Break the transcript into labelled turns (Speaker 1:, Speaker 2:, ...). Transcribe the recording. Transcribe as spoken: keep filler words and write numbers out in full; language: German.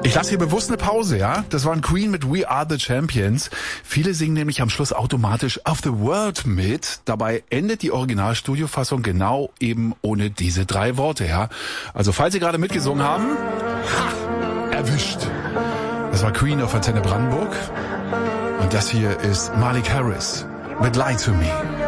Speaker 1: Ich lasse hier bewusst eine Pause, ja? Das waren Queen mit We Are the Champions. Viele singen nämlich am Schluss automatisch Of the World mit. Dabei endet die Originalstudiofassung genau eben ohne diese drei Worte, ja? Also falls Sie gerade mitgesungen haben, ha, erwischt. Das war Queen auf Antenne Brandenburg. Und das hier ist Malik Harris mit Lie to Me.